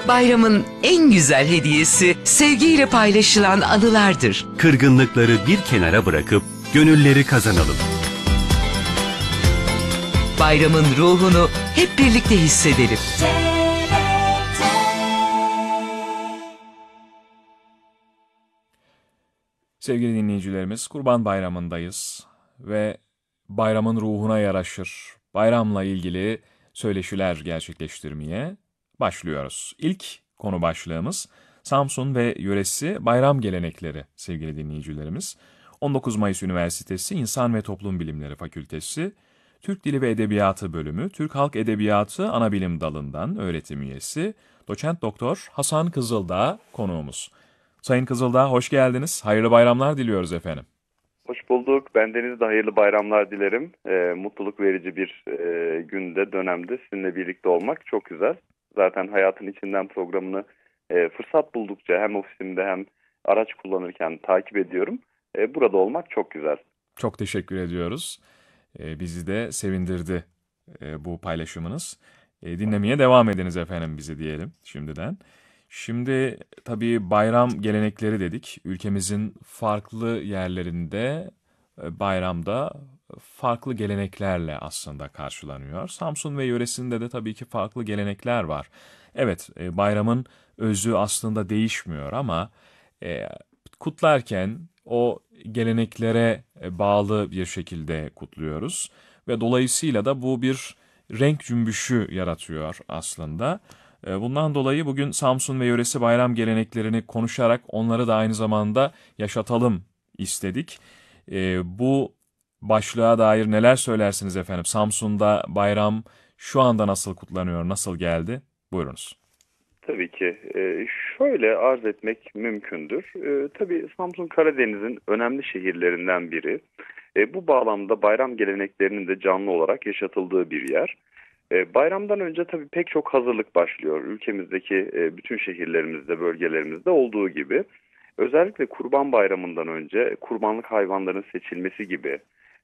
Bayramın en güzel hediyesi sevgiyle paylaşılan anılardır. Kırgınlıkları bir kenara bırakıp gönülleri kazanalım. Bayramın ruhunu hep birlikte hissedelim. Sevgili dinleyicilerimiz, Kurban Bayramı'ndayız ve bayramın ruhuna yaraşır, bayramla ilgili söyleşiler gerçekleştirmeye başlıyoruz. İlk konu başlığımız Samsun ve yöresi bayram gelenekleri sevgili dinleyicilerimiz. 19 Mayıs Üniversitesi İnsan ve Toplum Bilimleri Fakültesi, Türk Dili ve Edebiyatı Bölümü, Türk Halk Edebiyatı Anabilim Dalı'ndan öğretim üyesi, Doçent Doktor Hasan Kızıldağ konuğumuz. Sayın Kızıldağ hoş geldiniz. Hayırlı bayramlar diliyoruz efendim. Hoş bulduk. Bendeniz de hayırlı bayramlar dilerim. Mutluluk verici bir günde, dönemde sizinle birlikte olmak çok güzel. Zaten Hayatın İçinden programını fırsat buldukça hem ofisimde hem araç kullanırken takip ediyorum. Burada olmak çok güzel. Çok teşekkür ediyoruz. Bizi de sevindirdi bu paylaşımınız. Dinlemeye devam ediniz efendim bizi diyelim şimdiden. Şimdi tabii bayram gelenekleri dedik. Ülkemizin farklı yerlerinde bayramda farklı geleneklerle aslında karşılanıyor. Samsun ve yöresinde de tabii ki farklı gelenekler var. Evet, bayramın özü aslında değişmiyor ama kutlarken o geleneklere bağlı bir şekilde kutluyoruz. Ve dolayısıyla da bu bir renk cümbüşü yaratıyor aslında. Bundan dolayı bugün Samsun ve yöresi bayram geleneklerini konuşarak onları da aynı zamanda yaşatalım istedik. Bu başlığa dair neler söylersiniz efendim? Samsun'da bayram şu anda nasıl kutlanıyor, nasıl geldi? Buyurunuz. Tabii ki. Şöyle arz etmek mümkündür. Tabii Samsun Karadeniz'in önemli şehirlerinden biri. Bu bağlamda bayram geleneklerinin de canlı olarak yaşatıldığı bir yer. Bayramdan önce tabii pek çok hazırlık başlıyor. Ülkemizdeki bütün şehirlerimizde, bölgelerimizde olduğu gibi. Özellikle Kurban Bayramı'ndan önce kurbanlık hayvanların seçilmesi gibi,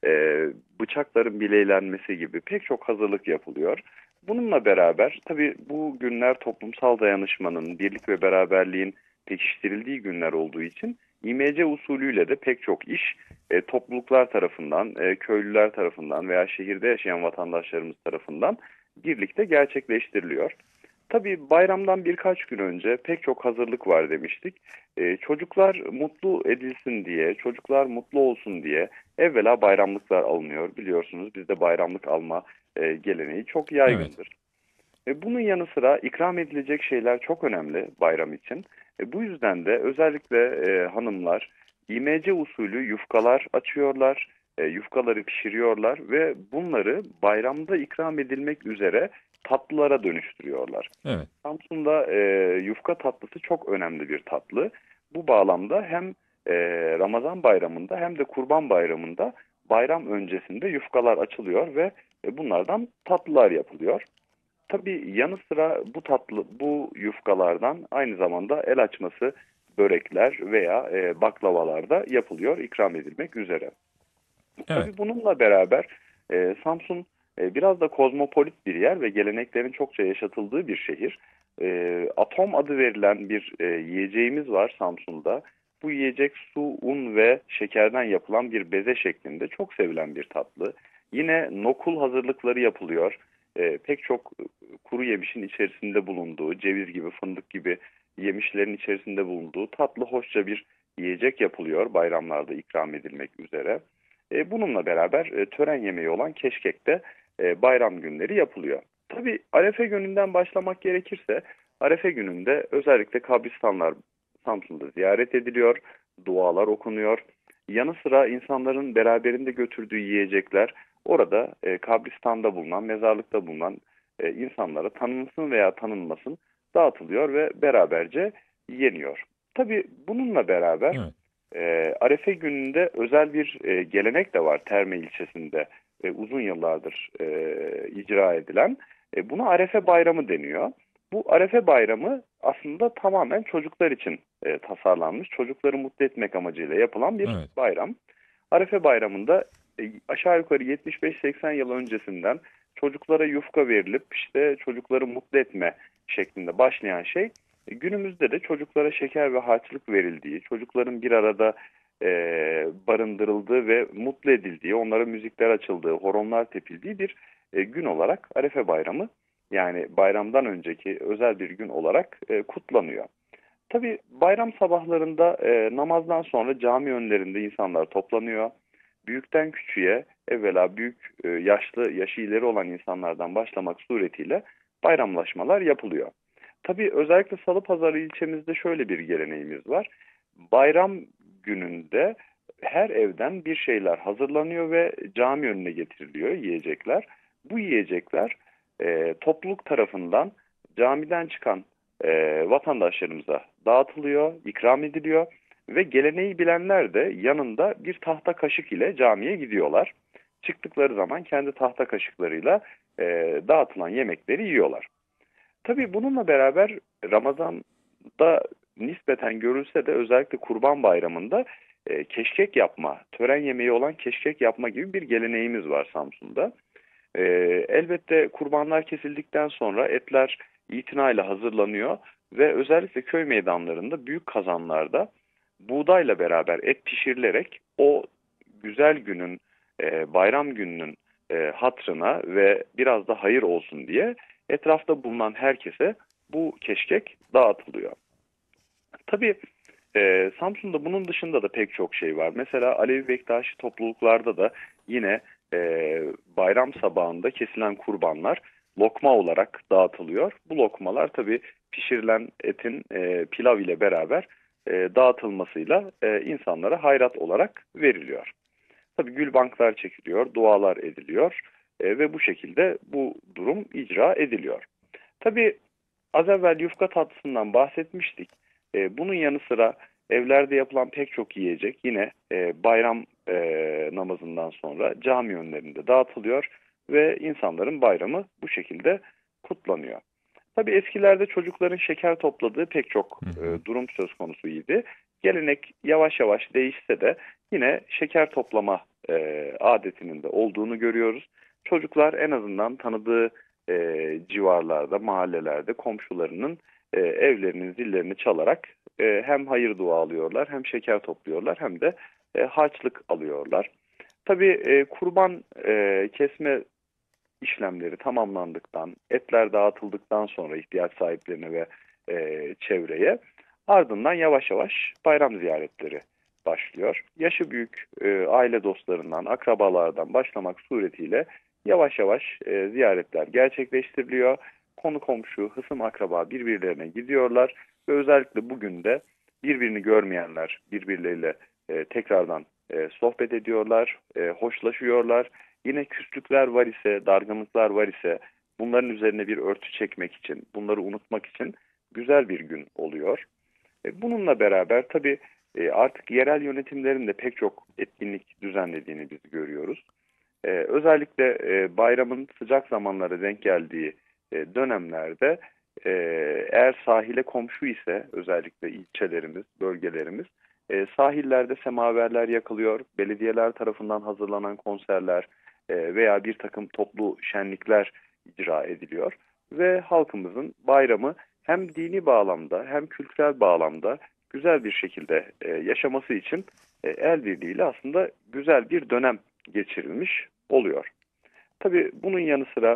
bıçakların bileylenmesi gibi pek çok hazırlık yapılıyor. Bununla beraber tabii bu günler toplumsal dayanışmanın, birlik ve beraberliğin pekiştirildiği günler olduğu için İMC usulüyle de pek çok iş topluluklar tarafından, köylüler tarafından veya şehirde yaşayan vatandaşlarımız tarafından birlikte gerçekleştiriliyor. Tabii bayramdan birkaç gün önce pek çok hazırlık var demiştik. Çocuklar mutlu edilsin diye, çocuklar mutlu olsun diye evvela bayramlıklar alınıyor. Biliyorsunuz bizde bayramlık alma geleneği çok yaygındır. Bunun yanı sıra ikram edilecek şeyler çok önemli bayram için. Bu yüzden de özellikle hanımlar İMC usulü yufkalar açıyorlar, yufkaları pişiriyorlar ve bunları bayramda ikram edilmek üzere tatlılara dönüştürüyorlar. Evet. Samsun'da yufka tatlısı çok önemli bir tatlı. Bu bağlamda hem Ramazan bayramında hem de Kurban bayramında bayram öncesinde yufkalar açılıyor ve bunlardan tatlılar yapılıyor. Tabii yanı sıra bu yufkalardan aynı zamanda el açması börekler veya baklavalar da yapılıyor ikram edilmek üzere. Evet. Tabii bununla beraber Samsun biraz da kozmopolit bir yer ve geleneklerin çokça yaşatıldığı bir şehir. Atom adı verilen bir yiyeceğimiz var Samsun'da. Bu yiyecek su, un ve şekerden yapılan bir beze şeklinde çok sevilen bir tatlı. Yine nokul hazırlıkları yapılıyor. Pek çok kuru yemişin içerisinde bulunduğu, ceviz gibi, fındık gibi yemişlerin içerisinde bulunduğu tatlı hoşça bir yiyecek yapılıyor bayramlarda ikram edilmek üzere. Bununla beraber tören yemeği olan keşkek de bayram günleri yapılıyor. Tabii Arefe gününden başlamak gerekirse Arefe gününde özellikle kabristanlar Samsun'da ziyaret ediliyor, dualar okunuyor. Yanı sıra insanların beraberinde götürdüğü yiyecekler orada kabristanda bulunan, mezarlıkta bulunan insanlara tanınsın veya tanınmasın dağıtılıyor ve beraberce yeniyor. Tabii bununla beraber Evet. Arefe gününde özel bir gelenek de var Terme ilçesinde uzun yıllardır icra edilen. Buna Arefe Bayramı deniyor. Bu Arefe Bayramı aslında tamamen çocuklar için tasarlanmış, çocukları mutlu etmek amacıyla yapılan bir bayram. Arefe Bayramı'nda aşağı yukarı 75-80 yıl öncesinden çocuklara yufka verilip işte çocukları mutlu etme şeklinde başlayan şey günümüzde de çocuklara şeker ve harçlık verildiği, çocukların bir arada barındırıldığı ve mutlu edildiği, onlara müzikler açıldığı, horonlar tepildiği bir gün olarak Arefe Bayramı, yani bayramdan önceki özel bir gün olarak kutlanıyor. Tabii bayram sabahlarında namazdan sonra cami önlerinde insanlar toplanıyor. Büyükten küçüğe, evvela büyük yaşı ileri olan insanlardan başlamak suretiyle bayramlaşmalar yapılıyor. Tabii özellikle Salıpazarı ilçemizde şöyle bir geleneğimiz var. Bayram gününde her evden bir şeyler hazırlanıyor ve cami önüne getiriliyor, yiyecekler. Bu yiyecekler topluluk tarafından camiden çıkan vatandaşlarımıza dağıtılıyor, ikram ediliyor ve geleneği bilenler de yanında bir tahta kaşık ile camiye gidiyorlar. Çıktıkları zaman kendi tahta kaşıklarıyla dağıtılan yemekleri yiyorlar. Tabii bununla beraber Ramazan'da nispeten görülse de özellikle Kurban Bayramı'nda keşkek yapma, tören yemeği olan keşkek yapma gibi bir geleneğimiz var Samsun'da. Elbette kurbanlar kesildikten sonra etler itinayla hazırlanıyor ve özellikle köy meydanlarında büyük kazanlarda buğdayla beraber et pişirilerek o güzel günün, bayram gününün hatrına ve biraz da hayır olsun diye etrafta bulunan herkese bu keşkek dağıtılıyor. Tabii Samsun'da bunun dışında da pek çok şey var. Mesela Alevi Bektaşi topluluklarda da yine bayram sabahında kesilen kurbanlar lokma olarak dağıtılıyor. Bu lokmalar tabii pişirilen etin pilav ile beraber dağıtılmasıyla insanlara hayrat olarak veriliyor. Tabii gül banklar çekiliyor, dualar ediliyor ve bu şekilde bu durum icra ediliyor. Tabii az evvel yufka tatlısından bahsetmiştik. Bunun yanı sıra evlerde yapılan pek çok yiyecek yine bayram namazından sonra cami önlerinde dağıtılıyor ve insanların bayramı bu şekilde kutlanıyor. Tabii eskilerde çocukların şeker topladığı pek çok durum söz konusuydu. Gelenek yavaş yavaş değişse de yine şeker toplama adetinin de olduğunu görüyoruz. Çocuklar en azından tanıdığı civarlarda, mahallelerde komşularının evlerinin zillerini çalarak hem hayır dua alıyorlar, hem şeker topluyorlar, hem de harçlık alıyorlar. Tabii kurban kesme işlemleri tamamlandıktan, etler dağıtıldıktan sonra ihtiyaç sahiplerine ve çevreye, ardından yavaş yavaş bayram ziyaretleri başlıyor. Yaşı büyük aile dostlarından, akrabalardan başlamak suretiyle yavaş yavaş ziyaretler gerçekleştiriliyor. Konu komşu, hısım akraba birbirlerine gidiyorlar ve özellikle bugün de birbirini görmeyenler birbirleriyle tekrardan sohbet ediyorlar, hoşlaşıyorlar. Yine küslükler var ise, dargınlıklar var ise bunların üzerine bir örtü çekmek için, bunları unutmak için güzel bir gün oluyor. Bununla beraber tabii artık yerel yönetimlerin de pek çok etkinlik düzenlediğini biz görüyoruz. Özellikle bayramın sıcak zamanlara denk geldiği dönemlerde eğer sahile komşu ise özellikle ilçelerimiz, bölgelerimiz sahillerde semaverler yakılıyor. Belediyeler tarafından hazırlanan konserler veya bir takım toplu şenlikler icra ediliyor. Ve halkımızın bayramı hem dini bağlamda hem kültürel bağlamda güzel bir şekilde yaşaması için el birliğiyle aslında güzel bir dönem geçirilmiş oluyor. Tabii bunun yanı sıra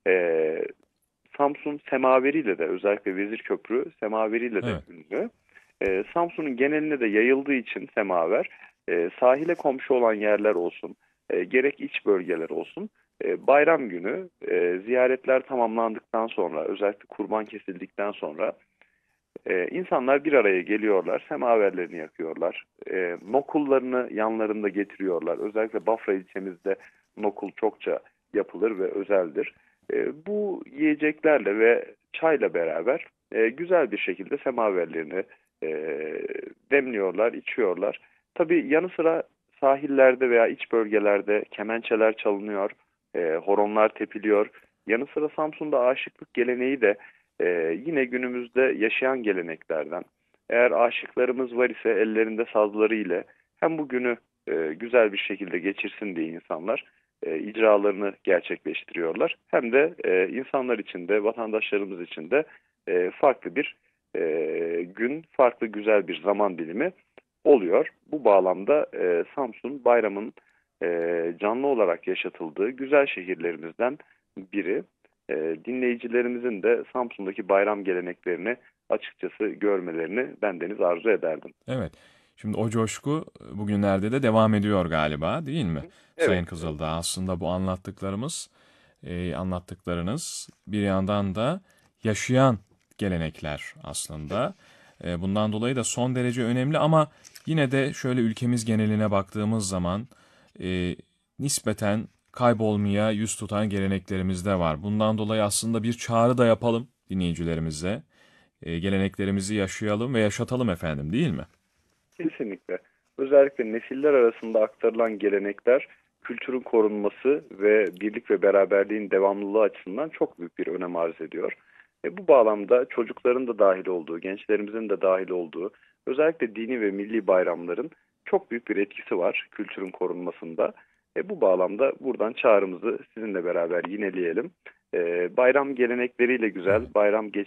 Samsun semaveriyle de özellikle Vezirköprü semaveriyle de ünlü. Samsun'un geneline de yayıldığı için semaver sahile komşu olan yerler olsun, gerek iç bölgeler olsun bayram günü ziyaretler tamamlandıktan sonra özellikle kurban kesildikten sonra insanlar bir araya geliyorlar, semaverlerini yakıyorlar, nokullarını yanlarında getiriyorlar. Özellikle Bafra ilçemizde nokul çokça yapılır ve özeldir. Bu yiyeceklerle ve çayla beraber güzel bir şekilde semaverlerini demliyorlar, içiyorlar. Tabii yanı sıra sahillerde veya iç bölgelerde kemençeler çalınıyor, horonlar tepiliyor. Yanı sıra Samsun'da aşıklık geleneği de yine günümüzde yaşayan geleneklerden. Eğer aşıklarımız var ise ellerinde sazları ile hem bu günü güzel bir şekilde geçirsin diye insanlar icralarını gerçekleştiriyorlar. Hem de insanlar için de vatandaşlarımız için de farklı bir gün, farklı güzel bir zaman dilimi oluyor. Bu bağlamda Samsun bayramın canlı olarak yaşatıldığı güzel şehirlerimizden biri. Dinleyicilerimizin de Samsun'daki bayram geleneklerini açıkçası görmelerini bendeniz arzu ederdim. Evet. Şimdi o coşku bugünlerde de devam ediyor galiba, değil mi? Evet, Sayın Kızıldağ, aslında bu anlattıklarınız bir yandan da yaşayan gelenekler aslında. Bundan dolayı da son derece önemli ama yine de şöyle ülkemiz geneline baktığımız zaman nispeten kaybolmaya yüz tutan geleneklerimiz de var. Bundan dolayı aslında bir çağrı da yapalım dinleyicilerimize. Geleneklerimizi yaşayalım ve yaşatalım efendim, değil mi? kesinlikle. Özellikle nesiller arasında aktarılan gelenekler kültürün korunması ve birlik ve beraberliğin devamlılığı açısından çok büyük bir önem arz ediyor. Bu bağlamda çocukların da dahil olduğu, gençlerimizin de dahil olduğu, özellikle dini ve milli bayramların çok büyük bir etkisi var kültürün korunmasında. Bu bağlamda buradan çağrımızı sizinle beraber yineleyelim. Bayram gelenekleriyle güzel, bayram